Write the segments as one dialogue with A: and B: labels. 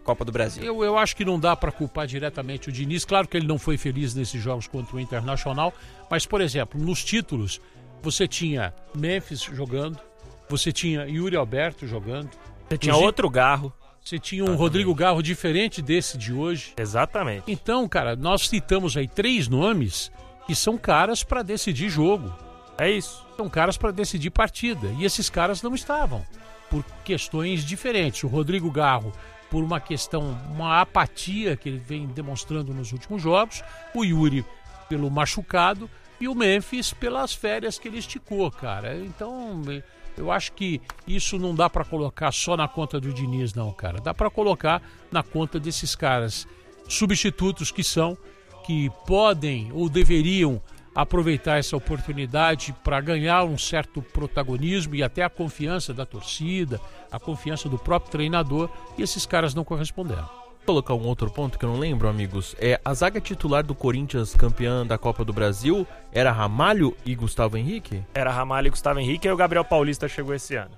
A: Copa do Brasil.
B: Eu acho que não dá para culpar diretamente o Diniz. Claro que ele não foi feliz nesses jogos contra o Internacional, mas, por exemplo, nos títulos, você tinha Memphis jogando, você tinha Yuri Alberto jogando.
C: Você tinha outro Garro.
B: Você tinha um Rodrigo Garro diferente desse de hoje.
C: Exatamente.
B: Então, cara, nós citamos aí 3 nomes que são caras para decidir jogo.
C: É isso.
B: São caras para decidir partida. E esses caras não estavam, por questões diferentes. O Rodrigo Garro, por uma questão, uma apatia que ele vem demonstrando nos últimos jogos. O Yuri, pelo machucado. E o Memphis, pelas férias que ele esticou, cara. Então, eu acho que isso não dá para colocar só na conta do Diniz, não, cara. Dá para colocar na conta desses caras substitutos que podem ou deveriam aproveitar essa oportunidade para ganhar um certo protagonismo e até a confiança da torcida, a confiança do próprio treinador, e esses caras não corresponderam.
D: Vou colocar um outro ponto que eu não lembro, amigos. A zaga titular do Corinthians, campeã da Copa do Brasil, era Ramalho e Gustavo Henrique?
C: Era Ramalho e Gustavo Henrique, e o Gabriel Paulista chegou esse ano.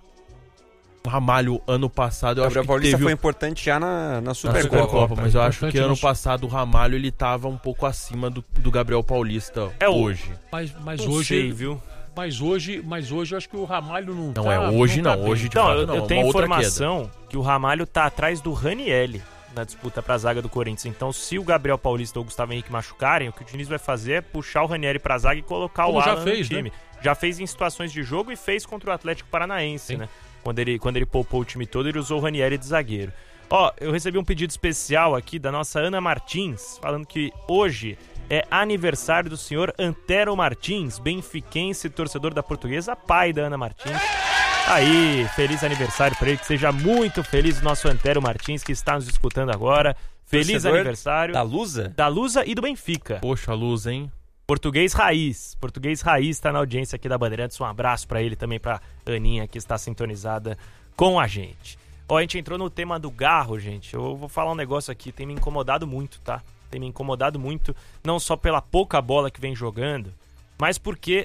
D: O Ramalho, ano passado, eu acho que
A: Paulista
D: teve...
A: foi importante já na
D: Supercopa, mas eu acho que ano passado o Ramalho ele tava um pouco acima do Gabriel Paulista hoje.
B: Mas
C: não
B: hoje,
C: sei, viu?
B: Mas hoje eu acho que o Ramalho não tá...
D: Não, hoje
B: não.
D: Tá hoje de
C: não,
D: fato não.
C: Eu tenho informação que o Ramalho tá atrás do Ranielli na disputa pra zaga do Corinthians. Então, se o Gabriel Paulista ou o Gustavo Henrique machucarem, o que o Diniz vai fazer é puxar o Ranielli pra zaga e colocar o Alan no time. Né? Já fez em situações de jogo e fez contra o Atlético Paranaense, né? Quando ele poupou o time todo, ele usou o Ranieri de zagueiro. Eu recebi um pedido especial aqui da nossa Ana Martins, falando que hoje é aniversário do senhor Antero Martins, benfiquense, torcedor da Portuguesa, pai da Ana Martins. Aí, feliz aniversário para ele, que seja muito feliz o nosso Antero Martins, que está nos escutando agora. Feliz aniversário.
A: Da Lusa?
C: Da Lusa e do Benfica.
D: Poxa, a Lusa, hein?
C: Português Raiz está na audiência aqui da Bandeirantes. Um abraço pra ele, também pra Aninha, que está sintonizada com a gente. A gente entrou no tema do Garro, gente. Eu vou falar um negócio aqui, tem me incomodado muito, tá? Tem me incomodado muito, não só pela pouca bola que vem jogando, mas porque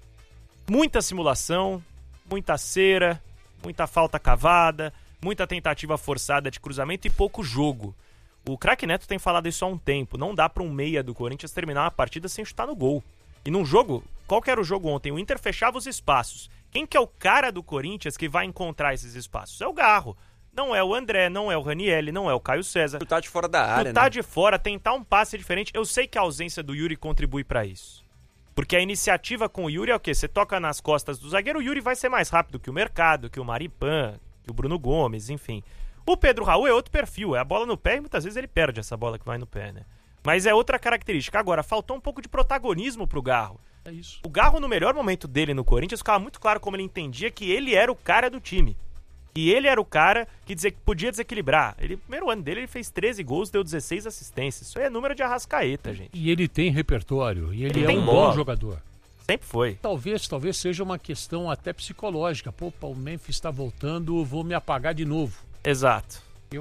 C: muita simulação, muita cera, muita falta cavada, muita tentativa forçada de cruzamento e pouco jogo. O craque Neto tem falado isso há um tempo. Não dá para um meia do Corinthians terminar uma partida sem chutar no gol. E num jogo, qual que era o jogo ontem? O Inter fechava os espaços. Quem que é o cara do Corinthians que vai encontrar esses espaços? É o Garro. Não é o André, não é o Ranielli, não é o Caio César.
A: Chutar de fora da área,
C: Chutar de fora, tentar um passe diferente. Eu sei que a ausência do Yuri contribui para isso. Porque a iniciativa com o Yuri é o quê? Você toca nas costas do zagueiro, o Yuri vai ser mais rápido que o Mercado, que o Maripan, que o Bruno Gomes, enfim. O Pedro Raul é outro perfil, é a bola no pé e muitas vezes ele perde essa bola que vai no pé, né? Mas é outra característica. Agora, faltou um pouco de protagonismo pro Garro.
B: É isso.
C: O Garro, no melhor momento dele no Corinthians, ficava muito claro como ele entendia que ele era o cara do time. E ele era o cara que podia desequilibrar. No primeiro ano dele, ele fez 13 gols, deu 16 assistências. Isso aí é número de Arrascaeta, gente.
B: E ele tem repertório, e ele é
C: tem
B: um
C: bola.
B: bom jogador.
C: Sempre foi.
B: Talvez seja uma questão até psicológica. Pô, o Memphis está voltando, vou me apagar de novo.
C: Exato.
B: Eu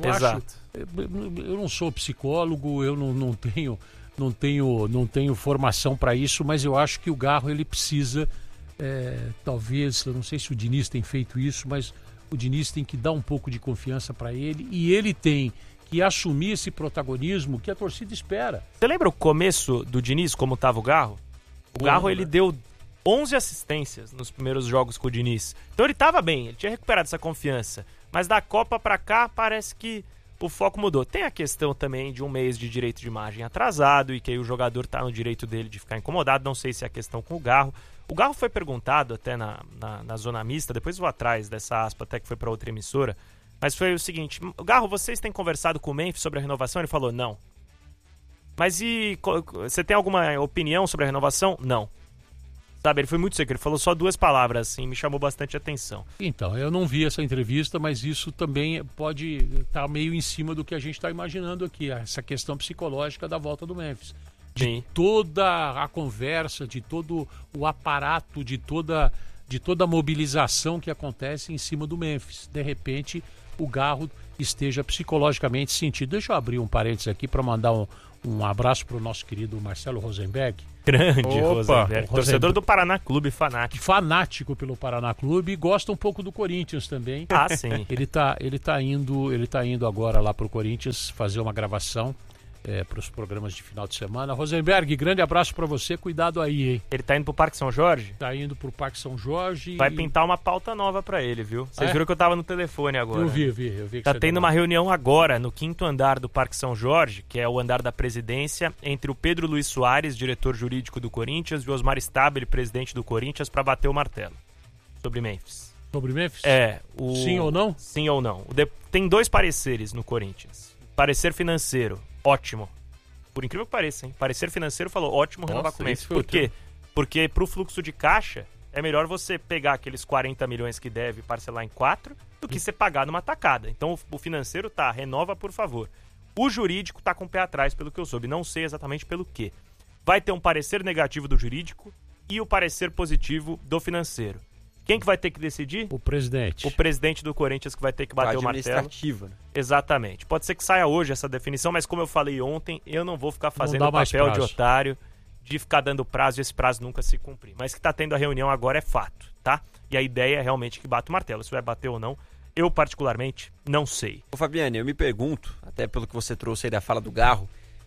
B: não sou psicólogo, eu não tenho formação para isso, mas eu acho que o Garro ele precisa, talvez, eu não sei se o Diniz tem feito isso, mas o Diniz tem que dar um pouco de confiança para ele e ele tem que assumir esse protagonismo que a torcida espera.
C: Você lembra o começo do Diniz, como estava o Garro? O Garro ele deu 11 assistências nos primeiros jogos com o Diniz. Então ele estava bem, ele tinha recuperado essa confiança. Mas da Copa pra cá, parece que o foco mudou. Tem a questão também de um mês de direito de imagem atrasado e que aí o jogador tá no direito dele de ficar incomodado. Não sei se é a questão com o Garro. O Garro foi perguntado até na zona mista, depois vou atrás dessa aspa até que foi pra outra emissora, mas foi o seguinte: Garro, vocês têm conversado com o Memphis sobre a renovação? Ele falou, não. Mas e você tem alguma opinião sobre a renovação? Não. Sabe, ele foi muito seco, ele falou só 2 palavras, assim, me chamou bastante atenção.
B: Então, eu não vi essa entrevista, mas isso também pode estar meio em cima do que a gente está imaginando aqui, essa questão psicológica da volta do Memphis. De toda a conversa, de todo o aparato, de toda a mobilização que acontece em cima do Memphis. De repente, o Garro esteja psicologicamente sentido. Deixa eu abrir um parênteses aqui para mandar um abraço para o nosso querido Marcelo Rosenberg,
C: Grande
B: Opa,
C: Rosenberg. Torcedor do Paraná Clube, fanático.
B: Fanático pelo Paraná Clube e gosta um pouco do Corinthians também.
C: Ah, sim.
B: Ele tá indo agora lá pro Corinthians fazer uma gravação para os programas de final de semana. Rosenberg, grande abraço para você, cuidado aí, hein?
C: Ele tá indo pro Parque São Jorge?
B: Tá indo pro Parque São Jorge.
C: Vai pintar uma pauta nova pra ele, viu? Vocês viram que eu tava no telefone agora.
B: Eu vi que
C: tá
B: você
C: tendo
B: deu
C: uma reunião agora no 5º andar do Parque São Jorge, que é o andar da presidência, entre o Pedro Luiz Soares, diretor jurídico do Corinthians, e o Osmar Stabile, presidente do Corinthians, pra bater o martelo sobre Memphis.
B: Sobre Memphis? Sim ou não?
C: Sim ou não. Tem 2 pareceres no Corinthians. Parecer financeiro, ótimo. Por incrível que pareça, hein? Parecer financeiro falou, ótimo, renovar com o Memphis. Por quê? Porque pro fluxo de caixa, é melhor você pegar aqueles 40 milhões que deve e parcelar em 4 do que você pagar numa tacada. Então o financeiro renova por favor. O jurídico tá com o pé atrás, pelo que eu soube. Não sei exatamente pelo quê. Vai ter um parecer negativo do jurídico e o parecer positivo do financeiro. Quem que vai ter que decidir?
B: O presidente.
C: O presidente do Corinthians que vai ter que bater o martelo.
A: Administrativa, né?
C: Exatamente. Pode ser que saia hoje essa definição, mas como eu falei ontem, eu não vou ficar fazendo o papel de otário de ficar dando prazo e esse prazo nunca se cumprir. Mas que tá tendo a reunião agora é fato, tá? E a ideia é realmente que bata o martelo. Se vai bater ou não, eu particularmente não sei.
A: Ô Fabiane, eu me pergunto, até pelo que você trouxe aí da fala do Garro,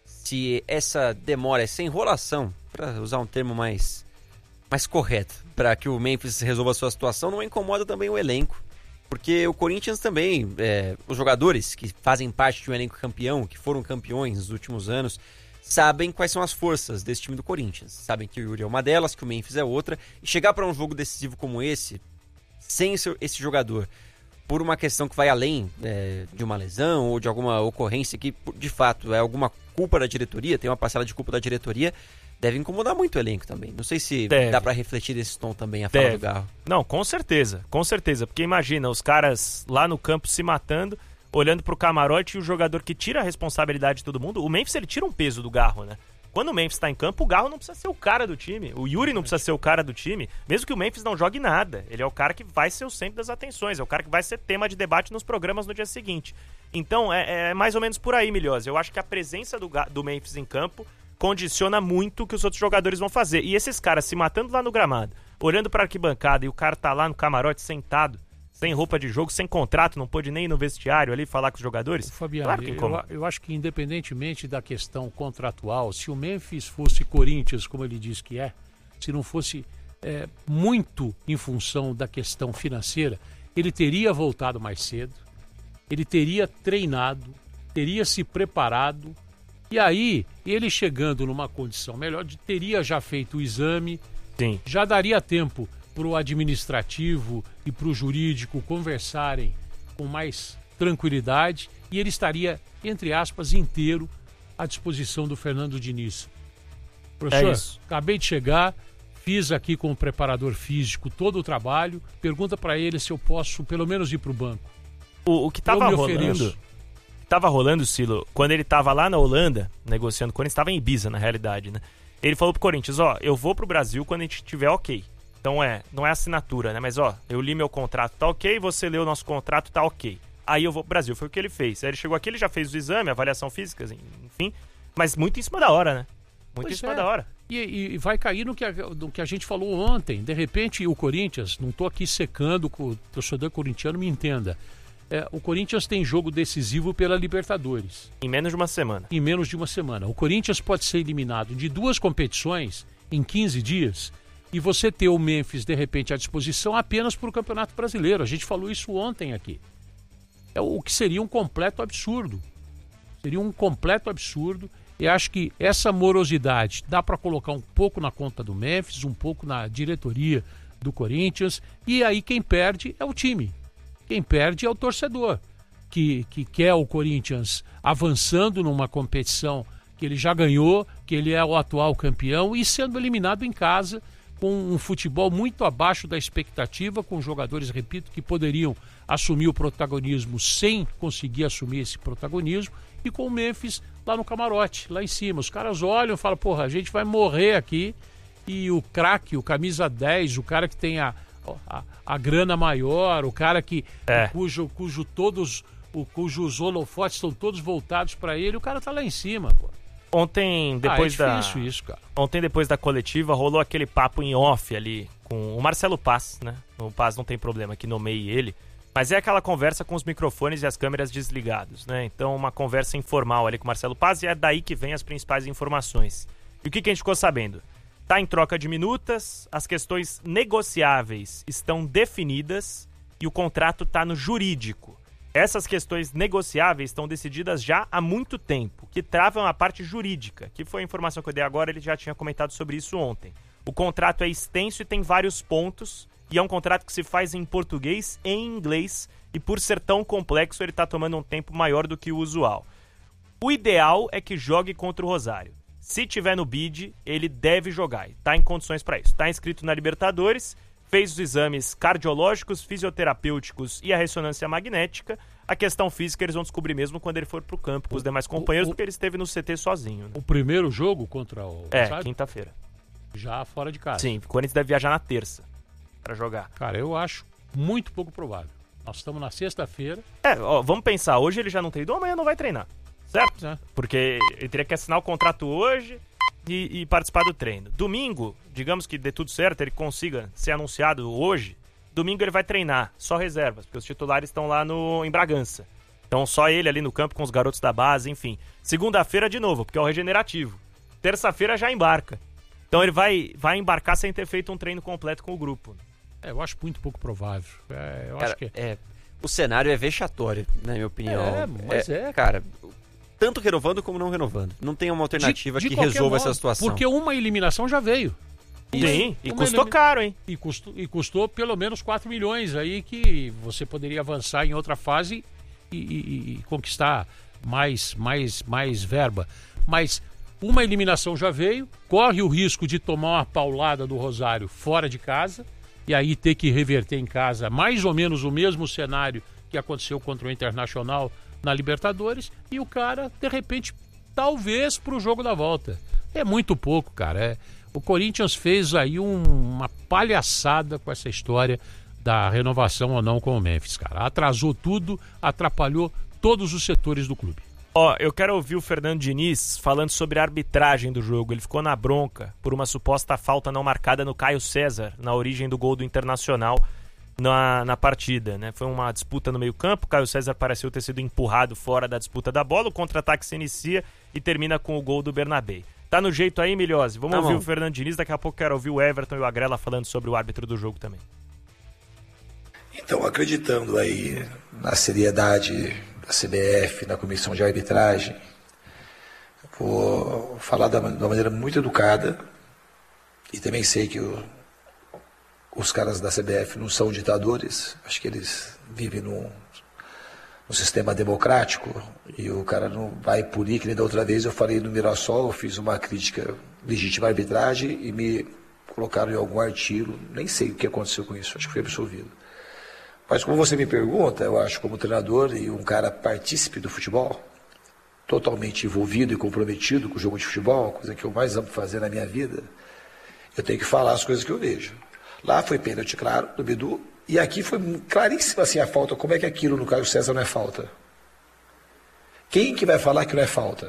A: se essa demora, essa enrolação, para usar um termo mais correto, para que o Memphis resolva a sua situação, não incomoda também o elenco. Porque o Corinthians também, os jogadores que fazem parte de um elenco campeão, que foram campeões nos últimos anos, sabem quais são as forças desse time do Corinthians. Sabem que o Yuri é uma delas, que o Memphis é outra. E chegar para um jogo decisivo como esse, sem esse jogador, por uma questão que vai além de uma lesão ou de alguma ocorrência que, de fato, é alguma culpa da diretoria, tem uma parcela de culpa da diretoria, deve incomodar muito o elenco também. Não sei se dá pra refletir desse tom também a fala do Garro.
C: Não, com certeza. Porque imagina, os caras lá no campo se matando, olhando pro camarote e o jogador que tira a responsabilidade de todo mundo. O Memphis, ele tira um peso do Garro, né? Quando o Memphis tá em campo, o Garro não precisa ser o cara do time. O Yuri não precisa ser o cara do time. Mesmo que o Memphis não jogue nada. Ele é o cara que vai ser o centro das atenções. É o cara que vai ser tema de debate nos programas no dia seguinte. Então, é mais ou menos por aí, Milhose. Eu acho que a presença do Memphis em campo condiciona muito o que os outros jogadores vão fazer. E esses caras se matando lá no gramado, olhando pra arquibancada e o cara tá lá no camarote sentado, sem roupa de jogo, sem contrato, não pôde nem ir no vestiário ali falar com os jogadores.
B: Fabiano, claro eu acho que independentemente da questão contratual, se o Memphis fosse Corinthians, como ele diz que se não fosse muito em função da questão financeira, ele teria voltado mais cedo, ele teria treinado, teria se preparado, e aí ele chegando numa condição melhor, teria já feito o exame,
C: sim,
B: já daria tempo para o administrativo e para o jurídico conversarem com mais tranquilidade e ele estaria, entre aspas, inteiro à disposição do Fernando Diniz. Professor, acabei de chegar, fiz aqui com o preparador físico todo o trabalho, pergunta para ele se eu posso pelo menos ir para o banco.
C: O que estava rolando, Silo, quando ele estava lá na Holanda, negociando com ele, estava em Ibiza, na realidade, né? Ele falou pro Corinthians, eu vou pro Brasil quando a gente estiver ok. Então não é assinatura, né? Mas eu li meu contrato, tá ok, você leu o nosso contrato, tá ok. Aí eu vou pro Brasil, foi o que ele fez. Aí ele chegou aqui, ele já fez o exame, avaliação física, enfim, mas muito em cima da hora, né? Muito em cima da hora.
B: E vai cair no que a gente falou ontem. De repente, o Corinthians, não tô aqui secando, o torcedor corintiano me entenda. O Corinthians tem jogo decisivo pela Libertadores.
C: Em menos de uma semana.
B: Em menos de uma semana. O Corinthians pode ser eliminado de 2 competições em 15 dias e você ter o Memphis, de repente, à disposição apenas para o Campeonato Brasileiro. A gente falou isso ontem aqui. O que seria um completo absurdo. Seria um completo absurdo. E acho que essa morosidade dá para colocar um pouco na conta do Memphis, um pouco na diretoria do Corinthians. E aí quem perde é o time. Quem perde é o torcedor, que quer o Corinthians avançando numa competição que ele já ganhou, que ele é o atual campeão e sendo eliminado em casa com um futebol muito abaixo da expectativa, com jogadores, repito, que poderiam assumir o protagonismo sem conseguir assumir esse protagonismo e com o Memphis lá no camarote, lá em cima. Os caras olham e falam, porra, a gente vai morrer aqui e o craque, o camisa 10, o cara que tem a grana maior, o cara cujos holofotes estão todos voltados para ele, o cara tá lá em cima, pô.
C: Ontem, depois
B: é difícil isso, cara.
C: Ontem, depois da coletiva, rolou aquele papo em off ali com o Marcelo Paz, né? O Paz não tem problema que nomeie ele, mas é aquela conversa com os microfones e as câmeras desligados, né? Então, uma conversa informal ali com o Marcelo Paz e é daí que vem as principais informações. E o que a gente ficou sabendo? Tá em troca de minutas, as questões negociáveis estão definidas e o contrato tá no jurídico. Essas questões negociáveis estão decididas já há muito tempo, que travam a parte jurídica, que foi a informação que eu dei agora, ele já tinha comentado sobre isso ontem. O contrato é extenso e tem vários pontos, e é um contrato que se faz em português e em inglês, e por ser tão complexo, ele está tomando um tempo maior do que o usual. O ideal é que jogue contra o Rosário. Se tiver no bid, ele deve jogar, está em condições para isso. Está inscrito na Libertadores, fez os exames cardiológicos, fisioterapêuticos e a ressonância magnética. A questão física eles vão descobrir mesmo quando ele for pro campo com os demais companheiros, porque ele esteve no CT sozinho. Né?
B: O primeiro jogo contra o Rosário?
C: Quinta-feira.
B: Já fora de casa.
C: Sim, o Corinthians deve viajar na terça para jogar.
B: Cara, eu acho muito pouco provável. Nós estamos na sexta-feira.
C: Vamos pensar, hoje ele já não treinou, amanhã não vai treinar, certo?
B: É.
C: Porque ele teria que assinar o contrato hoje e participar do treino. Domingo, digamos que dê tudo certo, ele consiga ser anunciado hoje, domingo ele vai treinar, só reservas, porque os titulares estão lá em Bragança. Então só ele ali no campo com os garotos da base, enfim. Segunda-feira de novo, porque é o regenerativo. Terça-feira já embarca. Então ele vai embarcar sem ter feito um treino completo com o grupo.
B: Eu acho muito pouco provável. Acho que
A: o cenário é vexatório, na minha opinião.
B: Cara.
A: Tanto renovando como não renovando. Não tem uma alternativa
B: de
A: que resolva
B: modo,
A: essa situação.
B: Porque uma eliminação já veio.
C: Sim, e custou caro, hein?
B: E custou pelo menos 4 milhões aí que você poderia avançar em outra fase e conquistar mais verba. Mas uma eliminação já veio, corre o risco de tomar uma paulada do Rosário fora de casa e aí ter que reverter em casa mais ou menos o mesmo cenário que aconteceu contra o Internacional na Libertadores e o cara, de repente, talvez pro jogo da volta. É muito pouco, cara. O Corinthians fez aí uma palhaçada com essa história da renovação ou não com o Memphis, cara. Atrasou tudo, atrapalhou todos os setores do clube.
C: Eu quero ouvir o Fernando Diniz falando sobre a arbitragem do jogo. Ele ficou na bronca por uma suposta falta não marcada no Caio César, na origem do gol do Internacional na partida, né? Foi uma disputa no meio-campo, Caio César pareceu ter sido empurrado fora da disputa da bola, o contra-ataque se inicia e termina com o gol do Bernabé. Tá no jeito aí, Milhose? Vamos ouvir o Fernando Diniz, daqui a pouco quero ouvir o Everton e o Agrela falando sobre o árbitro do jogo também.
E: Então, acreditando aí na seriedade da CBF, na comissão de arbitragem, vou falar de uma maneira muito educada e também sei que os caras da CBF não são ditadores, acho que eles vivem num sistema democrático e o cara não vai punir, que nem da outra vez eu falei no Mirassol, eu fiz uma crítica legítima à arbitragem e me colocaram em algum artigo, nem sei o que aconteceu com isso, acho que foi absolvido. Mas como você me pergunta, eu acho como treinador e um cara partícipe do futebol, totalmente envolvido e comprometido com o jogo de futebol, coisa que eu mais amo fazer na minha vida, eu tenho que falar as coisas que eu vejo. Lá foi pênalti, claro, do Bidu, e aqui foi claríssima assim a falta. Como é que aquilo no Caio César não é falta? Quem que vai falar que não é falta?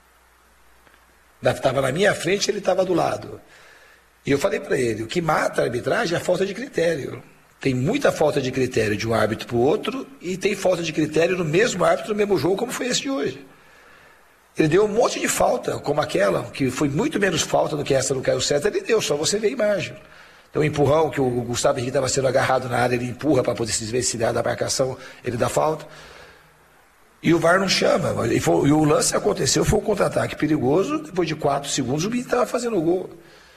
E: Estava na minha frente, ele estava do lado. E eu falei para ele, o que mata a arbitragem é a falta de critério. Tem muita falta de critério de um árbitro para o outro e tem falta de critério no mesmo árbitro, no mesmo jogo, como foi esse de hoje. Ele deu um monte de falta, como aquela, que foi muito menos falta do que essa do Caio César, ele deu, só você vê a imagem. Então o empurrão, que o Gustavo Henrique estava sendo agarrado na área, ele empurra para poder se desvencilhar da marcação, ele dá falta. E o VAR não chama. E o lance aconteceu, foi um contra-ataque perigoso, depois de 4 segundos o Bini estava fazendo o gol.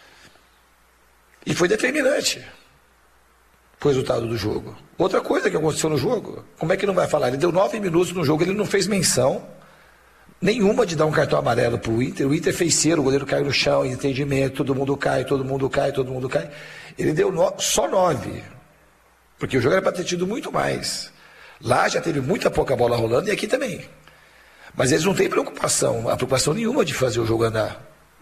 E: E foi determinante o resultado do jogo. Outra coisa que aconteceu no jogo, como é que não vai falar? Ele deu 9 minutos no jogo, ele não fez menção nenhuma de dar um cartão amarelo para o Inter fez cera, o goleiro cai no chão, entendimento, todo mundo cai. Ele deu só 9, porque o jogo era para ter tido muito mais. Lá já teve muita pouca bola rolando e aqui também. Mas eles não têm preocupação nenhuma de fazer o jogo andar.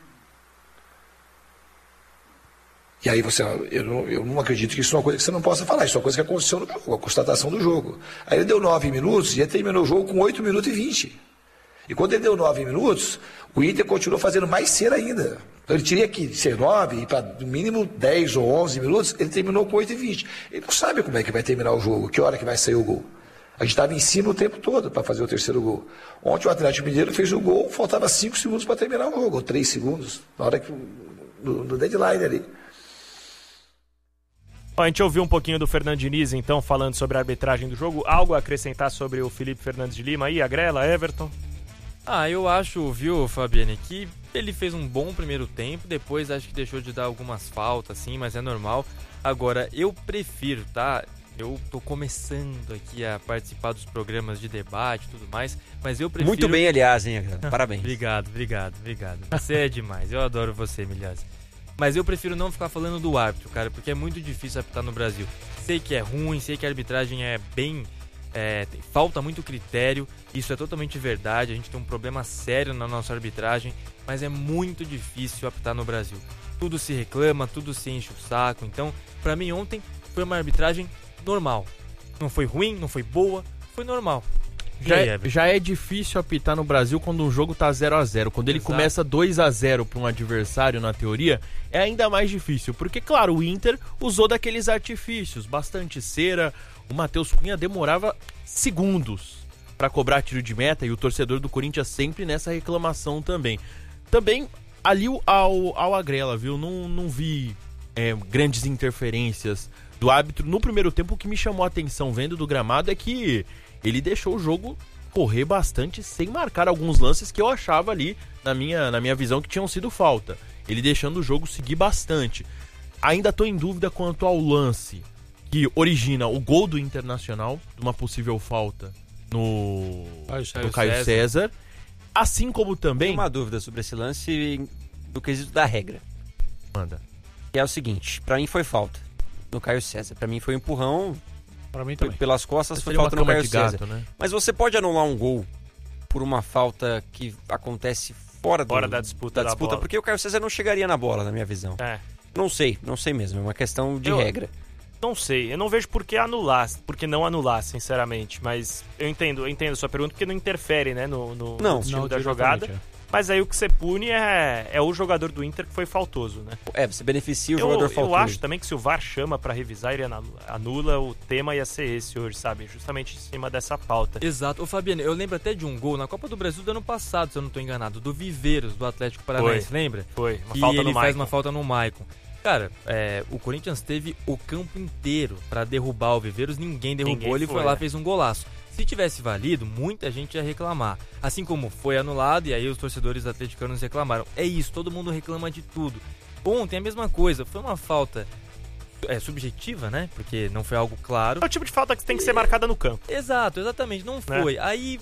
E: E aí eu não acredito que isso é uma coisa que você não possa falar, isso é uma coisa que aconteceu no jogo, a constatação do jogo. Aí ele deu 9 minutos e terminou o jogo com 8 minutos e 20. E quando ele deu 9 minutos, o Inter continuou fazendo mais cera ainda. Então ele teria que ser 9 e para no mínimo 10 ou 11 minutos, ele terminou com 8:20. Ele não sabe como é que vai terminar o jogo, que hora que vai sair o gol. A gente estava em cima o tempo todo para fazer o terceiro gol. Ontem o Atlético Mineiro fez o gol, faltava 5 segundos para terminar o jogo, ou 3 segundos, na hora que no deadline ali.
C: A gente ouviu um pouquinho do Fernando Diniz, então, falando sobre a arbitragem do jogo. Algo a acrescentar sobre o Felipe Fernandes de Lima aí, Agrela, Everton?
F: Eu acho, viu, Fabiane, que ele fez um bom primeiro tempo, depois acho que deixou de dar algumas faltas, assim, mas é normal. Agora, eu prefiro, tá? Eu tô começando aqui a participar dos programas de debate e tudo mais, mas eu prefiro...
A: Muito bem, aliás, hein? Parabéns.
F: Obrigado. Você é demais, eu adoro você, Milhazes. Mas eu prefiro não ficar falando do árbitro, cara, porque é muito difícil apitar no Brasil. Sei que é ruim, sei que a arbitragem é bem... falta muito critério, isso é totalmente verdade, a gente tem um problema sério na nossa arbitragem, mas é muito difícil apitar no Brasil. Tudo se reclama, tudo se enche o saco, então, pra mim ontem foi uma arbitragem normal. Não foi ruim, não foi boa, foi normal.
D: Já é difícil apitar no Brasil quando um jogo tá 0-0. Quando ele começa 2-0 para um adversário, na teoria, é ainda mais difícil. Porque, claro, o Inter usou daqueles artifícios, bastante cera. O Matheus Cunha demorava segundos para cobrar tiro de meta e o torcedor do Corinthians sempre nessa reclamação também. Também ali ao Agrela, viu? Não vi grandes interferências do árbitro. No primeiro tempo, o que me chamou a atenção vendo do gramado é que ele deixou o jogo correr bastante sem marcar alguns lances que eu achava ali, na minha visão, que tinham sido falta. Ele deixando o jogo seguir bastante. Ainda estou em dúvida quanto ao lance que origina o gol do Internacional, de uma possível falta no Caio César. Assim como também...
A: Tem uma dúvida sobre esse lance do quesito da regra.
D: Manda.
A: Que é o seguinte, pra mim foi falta no Caio César. Pra mim foi um empurrão...
B: Pra mim também.
A: Pelas costas foi
D: Seria
A: falta no Caio
D: gato,
A: César.
D: né?
A: Mas você pode anular um gol por uma falta que acontece fora
C: da disputa da bola.
A: Porque o Caio César não chegaria na bola, na minha visão. Não sei mesmo, é uma questão de regra.
C: Não sei, eu não vejo por que não anular, sinceramente, mas eu entendo a sua pergunta, porque não interfere, né, no estilo da jogada. Mas aí o que você pune é o jogador do Inter que foi faltoso, né?
A: Você beneficia o jogador faltoso.
C: Eu acho também que se o VAR chama pra revisar, ele anula, o tema ia ser esse hoje, sabe? Justamente em cima dessa pauta.
F: Exato. Ô Fabiano, eu lembro até de um gol na Copa do Brasil do ano passado, se eu não tô enganado, do Viveiros, do Atlético Paranaense, lembra?
C: Foi,
F: ele faz uma falta no Maicon. Cara, o Corinthians teve o campo inteiro pra derrubar o Viveiros, ninguém derrubou, ele foi lá, fez um golaço. Se tivesse valido, muita gente ia reclamar. Assim como foi anulado, e aí os torcedores atleticanos reclamaram. É isso, todo mundo reclama de tudo. Ontem a mesma coisa, foi uma falta subjetiva, né? Porque não foi algo claro.
C: É o tipo de falta que tem que ser marcada no campo.
F: Exato, exatamente, não foi. Aí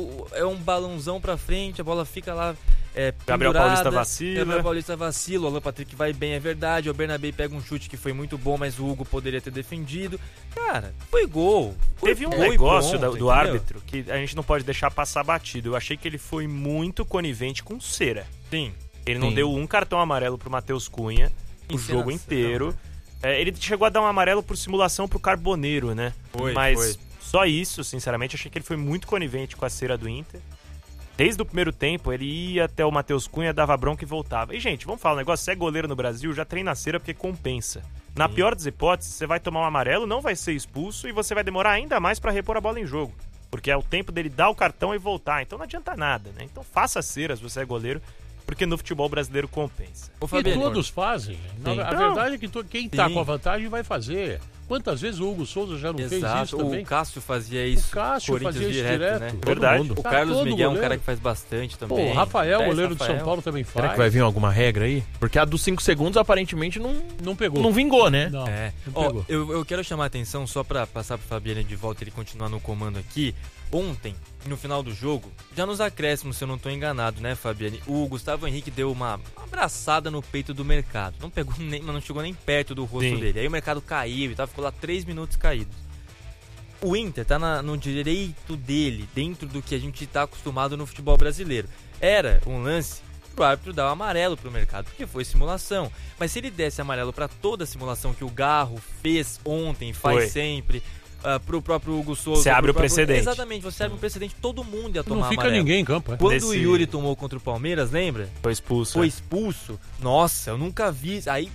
F: é um balãozão pra frente, a bola fica lá
C: Gabriel Paulista
F: vacila, o Alan Patrick vai bem, é verdade. O Bernabé pega um chute que foi muito bom, mas o Hugo poderia ter defendido. Cara, foi gol.
C: Teve um negócio do árbitro que a gente não pode deixar passar batido. Eu achei que ele foi muito conivente com cera.
F: Sim.
C: Ele não deu um cartão amarelo pro Matheus Cunha o jogo inteiro. Ele chegou a dar um amarelo por simulação pro Carboneiro, né? Mas só isso, sinceramente, achei que ele foi muito conivente com a cera do Inter. Desde o primeiro tempo, ele ia até o Matheus Cunha, dava bronca e voltava. E, gente, vamos falar um negócio, se é goleiro no Brasil, já treina a cera porque compensa. Na pior das hipóteses, você vai tomar um amarelo, não vai ser expulso e você vai demorar ainda mais pra repor a bola em jogo. Porque é o tempo dele dar o cartão e voltar, então não adianta nada, né? Então faça a cera se você é goleiro, porque no futebol brasileiro compensa.
B: E todos fazem. A verdade é que quem tá com a vantagem vai fazer. Quantas vezes o Hugo Souza já não fez isso também?
F: O Cássio fazia isso.
B: O Cássio fazia isso direto.
F: Né?
C: Verdade.
F: O Carlos Miguel é um cara que faz bastante também.
B: O Rafael, goleiro de São Paulo, também faz.
D: Será que vai vir alguma regra aí? Porque a dos 5 segundos aparentemente não
B: pegou.
D: Não vingou, né?
B: Não pegou.
F: Eu quero chamar a atenção só pra passar pro Fabiano de volta e ele continuar no comando aqui. Ontem, no final do jogo, já nos acréscimos, se eu não tô enganado, né, Fabiane? O Gustavo Henrique deu uma abraçada no peito do Mercado. Não chegou nem perto do rosto dele. Aí o Mercado caiu e tal, ficou lá 3 minutos caídos. O Inter tá no direito dele, dentro do que a gente tá acostumado no futebol brasileiro. Era um lance pro árbitro dar o amarelo pro Mercado, porque foi simulação. Mas se ele desse amarelo pra toda a simulação que o Garro fez ontem, faz sempre... pro próprio Hugo Souza.
C: Você abre o
F: próprio...
C: precedente.
F: Exatamente, você abre um precedente, todo mundo ia tomar
B: Não fica
F: amarelo.
B: ninguém em campo.
F: Quando o Yuri tomou contra o Palmeiras, lembra?
C: Foi expulso.
F: Foi expulso. Nossa, eu nunca vi. Aí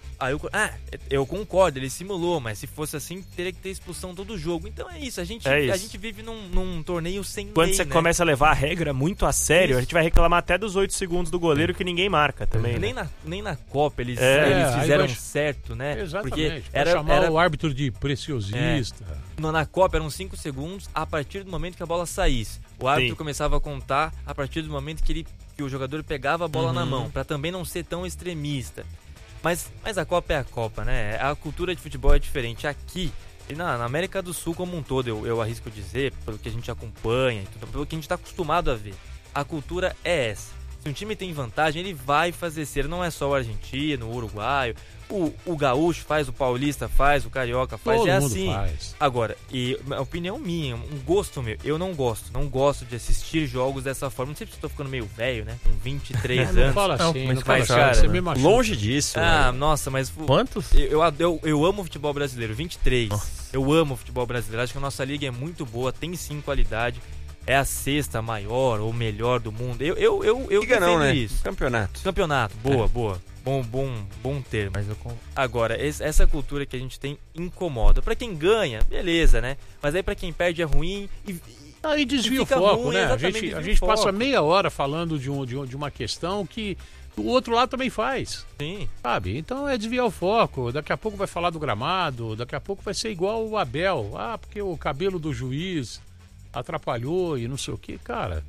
F: eu concordo, ele simulou, mas se fosse assim, teria que ter expulsão todo jogo. Então é isso, a gente vive num torneio sem
C: Quando
F: lei,
C: você
F: né?
C: começa a levar a regra muito a sério, a gente vai reclamar até dos 8 segundos do goleiro que ninguém marca também.
F: Nem na Copa eles
B: aí
F: fizeram
B: vai-
F: certo, né?
B: Exatamente.
F: Porque
B: Vai chamar o árbitro de preciosista.
F: na Copa eram 5 segundos a partir do momento que a bola saísse. O árbitro
C: Sim.
F: começava a contar a partir do momento que o jogador pegava a bola na mão, pra também não ser tão extremista. Mas a Copa é a Copa, né? A cultura de futebol é diferente. Aqui, e na América do Sul como um todo, eu arrisco dizer, pelo que a gente acompanha, e tudo, pelo que a gente está acostumado a ver, a cultura é essa. Se um time tem vantagem, ele vai fazer ser. Não é só o argentino, o uruguaio, o gaúcho faz, o paulista faz, o carioca faz,
B: Todo
F: é
B: mundo
F: assim.
B: faz.
F: Agora, e uma opinião minha, um gosto meu, eu não gosto de assistir jogos dessa forma. Não sei se eu tô ficando meio velho, né? Com 23
B: Não
F: anos.
B: fala assim,
D: mas
B: não fala
F: cara,
B: assim, você me machuca.
A: Longe disso.
F: Ah, nossa, mas
D: Quantos?
F: eu amo o futebol brasileiro, 23. Eu amo o futebol brasileiro, acho que a nossa liga é muito boa, tem sim qualidade. É a sexta maior ou melhor do mundo. Eu
A: Liga não,
F: defendo
A: né?
F: isso.
A: Campeonato.
F: Campeonato, boa. Bom termo.
D: Mas eu
F: Agora, essa cultura que a gente tem incomoda. Pra quem ganha, beleza, né? Mas aí pra quem perde é ruim e
B: Aí desvia o
F: fica
B: foco,
F: ruim,
B: né? A
F: exatamente,
B: gente,
F: desvia
B: a
F: o
B: gente passa
F: foco.
B: meia hora falando de uma questão que o outro lado também faz,
F: sim.
B: sabe? Então é desviar o foco. Daqui a pouco vai falar do gramado, daqui a pouco vai ser igual o Abel. Ah, porque o cabelo do juiz atrapalhou e não sei o que. Cara,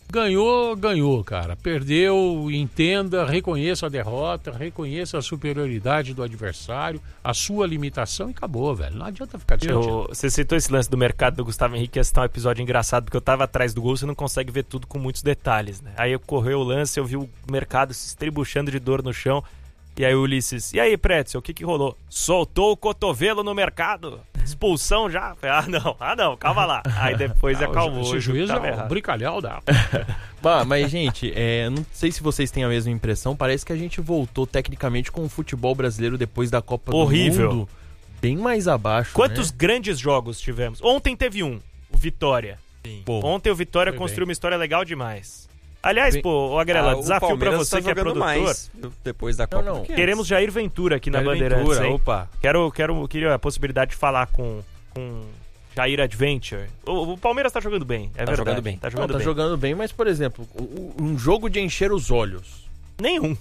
B: ganhou, cara. Perdeu, entenda, reconheça a derrota, reconheça a superioridade do adversário, a sua limitação e acabou, velho. Não adianta ficar discutindo.
C: Você citou esse lance do mercado do Gustavo Henrique, ia citar um episódio engraçado, porque eu tava atrás do gol, você não consegue ver tudo com muitos detalhes, né? Aí ocorreu o lance, eu vi o mercado se estribuchando de dor no chão, e aí o Ulisses, e aí, Pretzel, o que rolou? Soltou o cotovelo no mercado? Expulsão já? Não, calma lá. Aí depois acalmou.
B: Esse juiz
C: tava
B: é um
C: errado.
B: brincalhão da...
D: Bah, mas, gente, não sei se vocês têm a mesma impressão. Parece que a gente voltou tecnicamente com o futebol brasileiro depois da Copa
C: Horrível.
D: do Mundo. Bem mais abaixo.
C: Quantos
D: né?
C: grandes jogos tivemos? Ontem teve o Vitória.
F: Sim.
D: Pô,
C: Ontem o Vitória
B: Foi
C: construiu
B: bem.
C: uma história legal demais. Aliás,
D: Bem-
C: pô, Agrela,
A: o
C: desafio pra
A: Palmeiras
C: você
A: tá
C: que é
A: jogando
C: produtor.
A: mais depois da Copa.
D: não.
A: do que
C: Queremos
A: antes.
C: Jair Ventura aqui na
A: Jair
C: Bandeirantes,
A: Ventura,
C: hein?
A: opa.
C: Queria a possibilidade de falar com Jair Adventure. O Palmeiras tá jogando bem, é verdade.
A: jogando bem.
C: Tá
D: Não,
C: jogando
D: tá
C: bem.
D: jogando bem, mas, por exemplo, um jogo de encher os olhos.
C: Nenhum.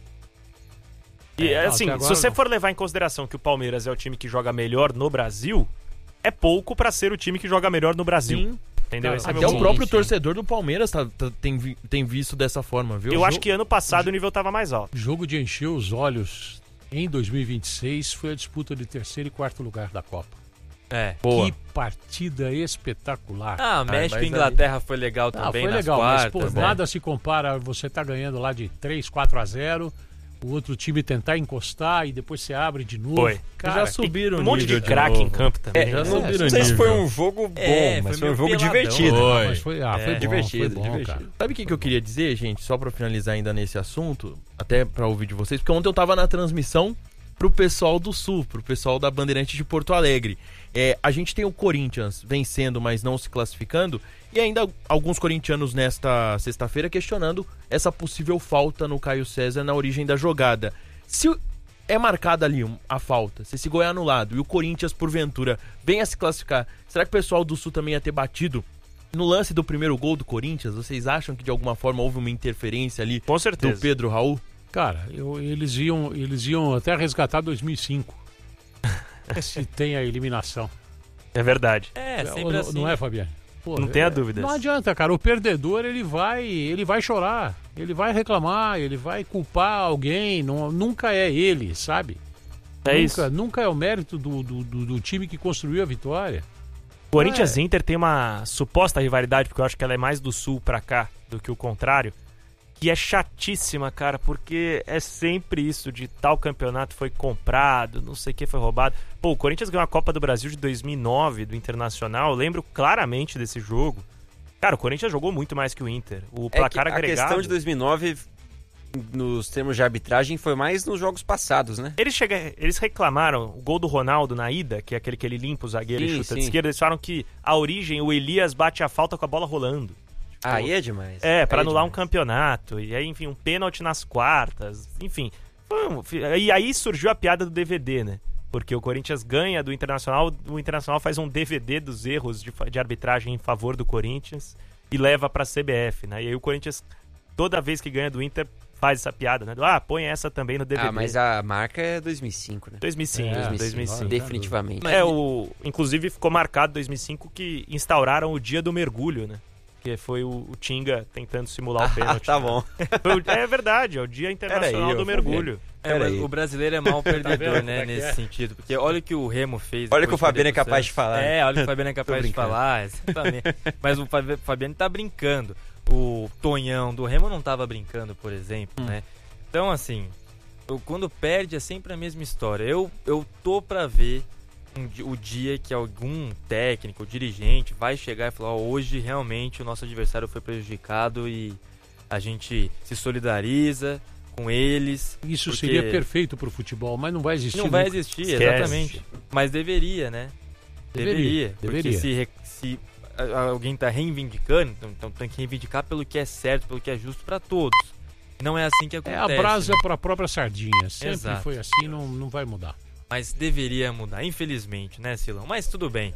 C: E
B: não,
C: assim,
B: até agora
C: se você
B: não.
C: for levar em consideração que o Palmeiras é o time que joga melhor no Brasil, é pouco pra ser o time que joga melhor no Brasil.
D: Sim.
C: Entendeu?
B: Cara,
C: Esse é
D: Até
C: meu
D: o
C: ponto.
D: próprio
B: sim.
D: torcedor do Palmeiras tem visto dessa forma, viu?
C: Eu acho que ano passado o nível tava mais alto.
B: Jogo de encher os olhos em 2026 foi a disputa de terceiro e quarto lugar da Copa.
F: É.
D: Boa.
B: Que partida espetacular.
F: México
D: mas
F: e Inglaterra foi legal também
B: foi
F: nas
B: legal, mas
F: quartas.
B: pô,
F: né?
B: nada se compara você tá ganhando lá de 3, 4-0, o outro time tentar encostar e depois você abre de novo.
C: Foi.
B: Cara,
D: já subiram
C: Um
D: o
C: monte
D: nível
C: de craque em
D: novo.
C: campo também.
D: já
C: né?
D: subiram
A: Não
D: o
A: sei se
D: nível.
A: foi um jogo bom,
F: É,
A: mas
F: foi
A: foi um
F: meio
A: jogo
F: peladão.
A: divertido.
D: Foi.
B: mas foi bom,
A: divertido,
B: foi bom,
A: divertido.
B: cara.
D: Sabe o que eu queria dizer, gente? Só pra finalizar ainda nesse assunto, até pra ouvir de vocês, porque ontem eu tava na transmissão pro pessoal do Sul, pro pessoal da Bandeirante de Porto Alegre. A gente tem o Corinthians vencendo, mas não se classificando, e ainda alguns corintianos nesta sexta-feira questionando essa possível falta no Caio César na origem da jogada. Se é marcada ali a falta, se esse gol é anulado e o Corinthians, porventura, vem a se classificar, será que o pessoal do Sul também ia ter batido no lance do primeiro gol do Corinthians? Vocês acham que de alguma forma houve uma interferência ali
C: Com
D: do
C: certeza.
D: Pedro Raul?
B: Cara, eles iam até resgatar 2005. Se tem a eliminação.
C: É verdade.
F: É,
B: Ou
F: sempre
B: não,
F: assim.
B: não é, Fabiano? Pô,
C: Não tenha dúvidas.
B: Não adianta, cara. O perdedor, ele vai chorar. Ele vai reclamar, ele vai culpar alguém. Nunca é ele, sabe?
C: É isso.
B: Nunca é o mérito do time que construiu a vitória.
C: Corinthians e Inter tem uma suposta rivalidade, porque eu acho que ela é mais do Sul pra cá do que o contrário, que é chatíssima, cara, porque é sempre isso de tal campeonato foi comprado, não sei o que foi roubado. Pô, o Corinthians ganhou a Copa do Brasil de 2009 do Internacional, eu lembro claramente desse jogo. Cara, o Corinthians jogou muito mais que o Inter. O placar
A: que a
C: agregado...
A: questão de 2009 nos termos de arbitragem foi mais nos jogos passados, né?
C: Eles reclamaram o gol do Ronaldo na ida, que é aquele que ele limpa o zagueiro e chuta de esquerda. Eles falaram que a origem, o Elias bate a falta com a bola rolando.
A: Aí é demais.
C: Para anular um campeonato. E aí, enfim, um pênalti nas quartas. Enfim. E aí surgiu a piada do DVD, né? Porque o Corinthians ganha do Internacional, o Internacional faz um DVD dos erros de arbitragem em favor do Corinthians e leva pra CBF, né? E aí o Corinthians, toda vez que ganha do Inter, faz essa piada, né? Põe essa também no DVD.
A: Mas a marca é 2005, né?
C: 2005.
A: Definitivamente.
C: Inclusive ficou marcado 2005 que instauraram o dia do mergulho, né? Que foi o Tinga tentando simular o pênalti.
A: Tá bom.
C: É verdade, é o Dia Internacional do Mergulho.
F: Mas o brasileiro é mal perdedor, né, nesse sentido. Porque olha o que o Remo fez.
A: Olha o que o Fabiano é capaz de falar.
F: Olha o que o Fabiano é capaz de falar, exatamente. Mas o Fabiano tá brincando. O Tonhão do Remo não tava brincando, por exemplo, né? Então, assim, quando perde é sempre a mesma história. Eu tô pra ver o dia que algum técnico, dirigente vai chegar e falar: hoje realmente o nosso adversário foi prejudicado e a gente se solidariza com eles.
B: Isso seria perfeito pro futebol, mas não vai existir.
F: Não vai existir,
C: Esquece.
F: Exatamente. Mas deveria, né? Deveria. Porque se alguém tá reivindicando, então tem que reivindicar pelo que é certo, pelo que é justo para todos. Não é assim que acontece.
B: É a brasa para a própria sardinha. Sempre
F: Exato.
B: Foi assim, não vai mudar.
F: Mas deveria mudar, infelizmente, né, Silão? Mas tudo bem.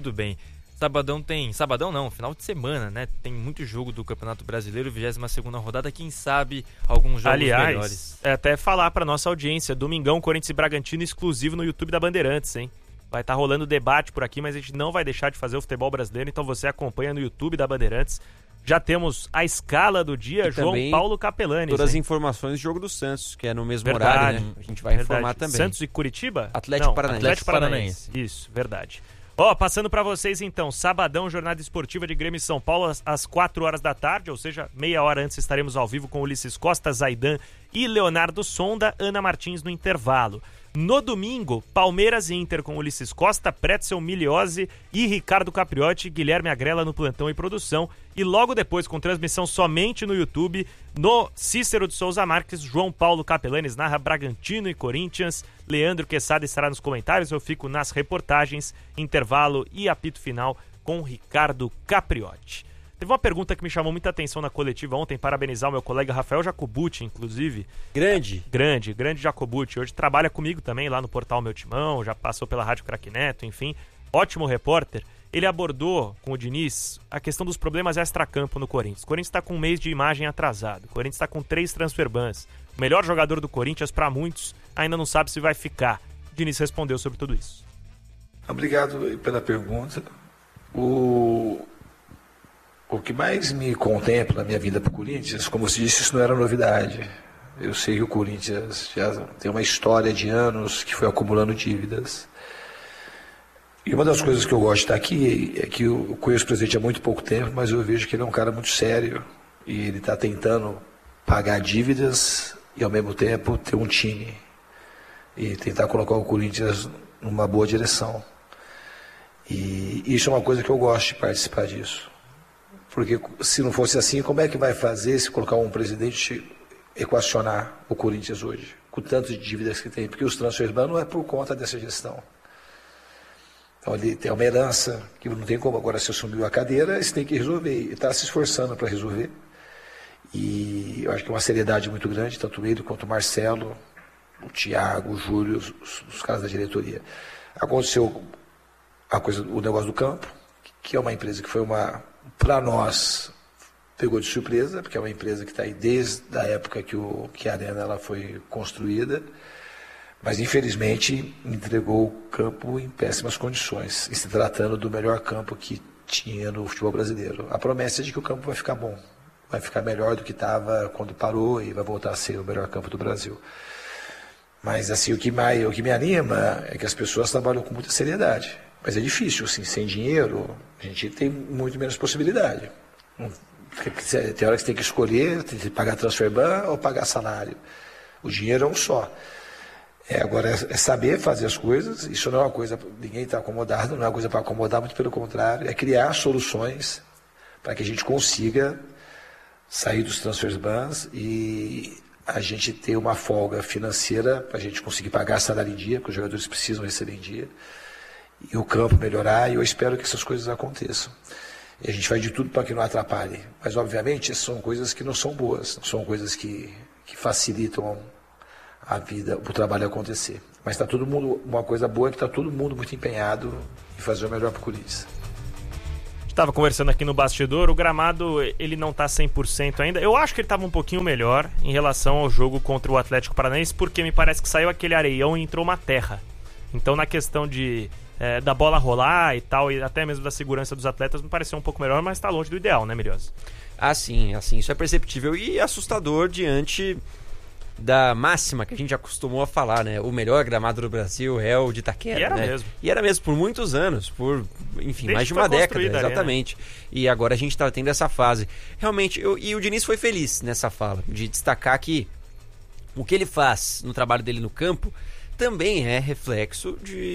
F: Sabadão não, final de semana, né? Tem muito jogo do Campeonato Brasileiro, 22ª rodada, quem sabe alguns jogos melhores.
C: Até falar pra nossa audiência, domingão, Corinthians e Bragantino exclusivo no YouTube da Bandeirantes, hein? Vai estar rolando debate por aqui, mas a gente não vai deixar de fazer o futebol brasileiro, então você acompanha no YouTube da Bandeirantes. Já temos a escala do dia,
A: e
C: João Paulo Capelani.
A: Todas as informações do jogo do Santos, que é no mesmo horário, né? A gente vai informar também.
C: Santos e Curitiba?
A: Atlético Paranaense.
C: Isso, verdade. Passando pra vocês então, sabadão, jornada esportiva de Grêmio e São Paulo às 4 horas da tarde, ou seja, meia hora antes estaremos ao vivo com Ulisses Costa, Zaidan e Leonardo Sonda, Ana Martins no intervalo. No domingo, Palmeiras e Inter com Ulisses Costa, Pretzel Miliose e Ricardo Capriotti, Guilherme Agrela no plantão e produção. E logo depois, com transmissão somente no YouTube, no Cícero de Souza Marques, João Paulo Capelanes narra Bragantino e Corinthians. Leandro Quesada estará nos comentários, eu fico nas reportagens, intervalo e apito final com Ricardo Capriotti. Teve uma pergunta que me chamou muita atenção na coletiva ontem, parabenizar o meu colega Rafael Jacobucci, inclusive. Grande Jacobucci. Hoje trabalha comigo também lá no portal Meu Timão, já passou pela Rádio Craque Neto, enfim. Ótimo repórter. Ele abordou com o Diniz a questão dos problemas extracampo no Corinthians. O Corinthians está com um mês de imagem atrasado. O Corinthians está com 3 transfer bans. O melhor jogador do Corinthians, para muitos, ainda não sabe se vai ficar. O Diniz respondeu sobre tudo isso.
E: Obrigado pela pergunta. O que mais me contempla na minha vida para o Corinthians, como você disse, isso não era novidade. Eu sei que o Corinthians já tem uma história de anos que foi acumulando dívidas. E uma das coisas que eu gosto de estar aqui é que eu conheço o presidente há muito pouco tempo, mas eu vejo que ele é um cara muito sério e ele está tentando pagar dívidas e ao mesmo tempo ter um time e tentar colocar o Corinthians numa boa direção. E isso é uma coisa que eu gosto de participar disso. Porque se não fosse assim, como é que vai fazer se colocar um presidente equacionar o Corinthians hoje, com tantas dívidas que tem? Porque os transfers não é por conta dessa gestão. Então ele tem uma herança que não tem como agora, se assumiu a cadeira, eles têm que resolver. E está se esforçando para resolver. E eu acho que é uma seriedade muito grande, tanto ele quanto o Marcelo, o Thiago, o Júlio, os caras da diretoria. Aconteceu o negócio do campo, que é uma empresa que foi para nós, pegou de surpresa, porque é uma empresa que está aí desde a época que a Arena ela foi construída, mas infelizmente entregou o campo em péssimas condições, e se tratando do melhor campo que tinha no futebol brasileiro. A promessa é de que o campo vai ficar bom, vai ficar melhor do que estava quando parou e vai voltar a ser o melhor campo do Brasil. Mas assim, o que me anima é que as pessoas trabalham com muita seriedade. Mas é difícil, assim, sem dinheiro, a gente tem muito menos possibilidade. Tem hora que você tem que escolher, tem que pagar transfer ban ou pagar salário. O dinheiro é um só. Agora é saber fazer as coisas, isso não é uma coisa, ninguém está acomodado, não é uma coisa para acomodar, muito pelo contrário, é criar soluções para que a gente consiga sair dos transfer bans e a gente ter uma folga financeira para a gente conseguir pagar salário em dia, porque os jogadores precisam receber em dia, e o campo melhorar, e eu espero que essas coisas aconteçam. E a gente faz de tudo para que não atrapalhe. Mas, obviamente, são coisas que não são boas, não são coisas que facilitam a vida, o trabalho acontecer. Mas está todo mundo, uma coisa boa é que está todo mundo muito empenhado em fazer o melhor para o Corinthians.
C: Estava conversando aqui no bastidor, o gramado ele não está 100% ainda. Eu acho que ele estava um pouquinho melhor em relação ao jogo contra o Atlético Paranaense, porque me parece que saiu aquele areião e entrou uma terra. Então, na questão da bola rolar e tal, e até mesmo da segurança dos atletas, me pareceu um pouco melhor, mas está longe do ideal, né, Miriosa?
A: Sim, isso é perceptível e assustador diante da máxima que a gente acostumou a falar, né? O melhor gramado do Brasil é o de Itaquera,
C: e era
A: né?
C: mesmo.
A: E era mesmo por muitos anos, desde mais de uma década, exatamente. Ali, né? E agora a gente está tendo essa fase. Realmente, e o Diniz foi feliz nessa fala, de destacar que o que ele faz no trabalho dele no campo também é reflexo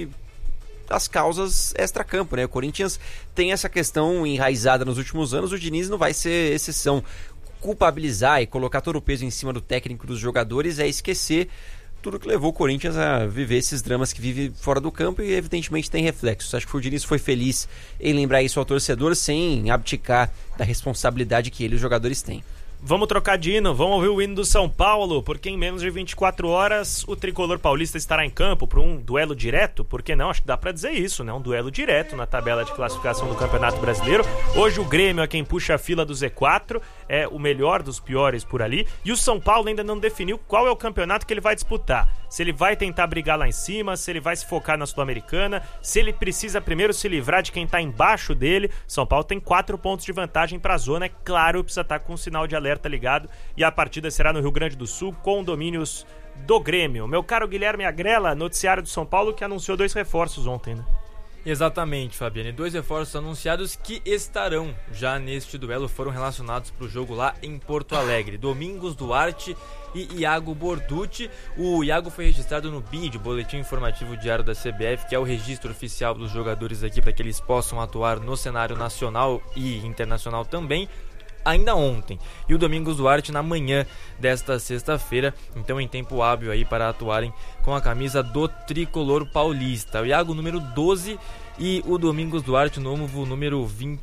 A: das causas extra-campo, né? O Corinthians tem essa questão enraizada nos últimos anos, o Diniz não vai ser exceção. Culpabilizar e colocar todo o peso em cima do técnico dos jogadores é esquecer tudo que levou o Corinthians a viver esses dramas que vive fora do campo e evidentemente tem reflexos. Acho que o Diniz foi feliz em lembrar isso ao torcedor sem abdicar da responsabilidade que ele e os jogadores têm.
C: Vamos trocar de hino, vamos ouvir o hino do São Paulo, porque em menos de 24 horas o tricolor paulista estará em campo para um duelo direto, por que não? Acho que dá para dizer isso, né? Um duelo direto na tabela de classificação do Campeonato Brasileiro. Hoje o Grêmio é quem puxa a fila do Z4, é o melhor dos piores por ali, e o São Paulo ainda não definiu qual é o campeonato que ele vai disputar. Se ele vai tentar brigar lá em cima, se ele vai se focar na Sul-Americana, se ele precisa primeiro se livrar de quem está embaixo dele. São Paulo tem 4 pontos de vantagem para a zona, é claro, precisa estar com o sinal de alerta ligado, e a partida será no Rio Grande do Sul, com domínios do Grêmio. Meu caro Guilherme Agrela, noticiário do São Paulo, que anunciou 2 reforços ontem, né?
F: Exatamente, Fabiane. 2 reforços anunciados que estarão já neste duelo, foram relacionados para o jogo lá em Porto Alegre. Domingos Duarte e Iago Borducci. O Iago foi registrado no BID, Boletim Informativo Diário da CBF, que é o registro oficial dos jogadores aqui para que eles possam atuar no cenário nacional e internacional também, ainda ontem. E o Domingos Duarte na manhã desta sexta-feira, então em tempo hábil aí para atuarem com a camisa do tricolor paulista. O Iago número 12 e o Domingos Duarte novo número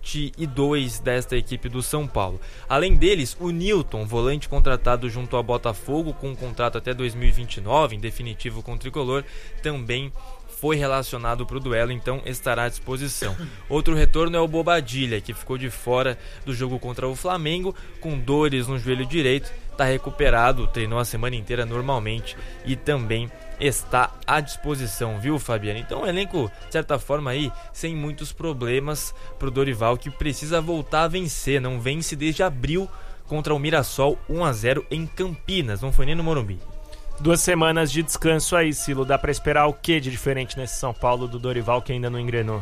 F: 22 desta equipe do São Paulo. Além deles, o Nilton, volante contratado junto ao Botafogo com um contrato até 2029, em definitivo com o tricolor, também foi relacionado para o duelo, então estará à disposição. Outro retorno é o Bobadilha, que ficou de fora do jogo contra o Flamengo, com dores no joelho direito, está recuperado, treinou a semana inteira normalmente e também está à disposição, viu, Fabiano? Então o elenco, de certa forma aí, sem muitos problemas para o Dorival, que precisa voltar a vencer, não vence desde abril contra o Mirassol 1-0 em Campinas, não foi nem no Morumbi.
C: 2 semanas de descanso aí, Silo. Dá pra esperar o que de diferente nesse São Paulo do Dorival que ainda não engrenou?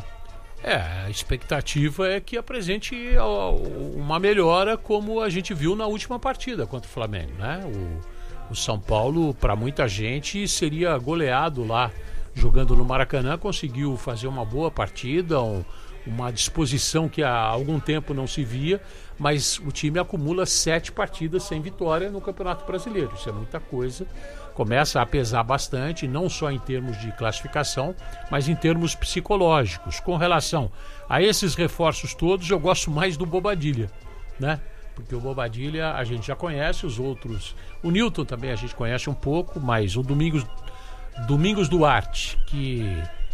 B: A expectativa é que apresente uma melhora como a gente viu na última partida contra o Flamengo, né? O São Paulo, para muita gente, seria goleado lá jogando no Maracanã, conseguiu fazer uma boa partida, uma disposição que há algum tempo não se via, mas o time acumula 7 partidas sem vitória no Campeonato Brasileiro. Isso é muita coisa. Começa a pesar bastante, não só em termos de classificação, mas em termos psicológicos. Com relação a esses reforços todos, eu gosto mais do Bobadilha, né? Porque o Bobadilha a gente já conhece, os outros... O Nilton também a gente conhece um pouco, mas o Domingos Duarte, que